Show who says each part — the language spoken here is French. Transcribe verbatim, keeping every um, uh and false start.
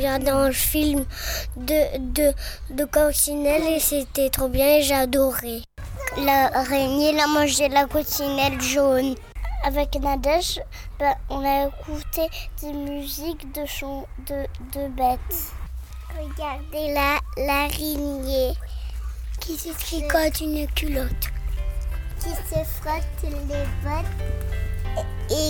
Speaker 1: Regardé un film de, de, de coccinelle et c'était trop bien et j'ai adoré. L'araignée, elle a mangé la coccinelle jaune. Avec Nadège, ben, on a écouté des musiques de, chon, de, de bêtes. Regardez là, l'araignée qui se tricote une culotte. Qui se frotte les bottes.